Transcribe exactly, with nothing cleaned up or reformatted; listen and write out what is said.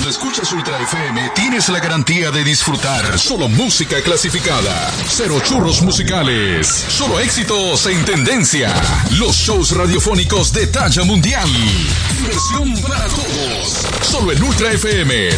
Cuando escuchas Ultra F M, tienes la garantía de disfrutar solo música clasificada. Cero churros musicales. Solo éxitos en tendencia. Los shows radiofónicos de talla mundial. Diversión para todos. Solo en Ultra F M,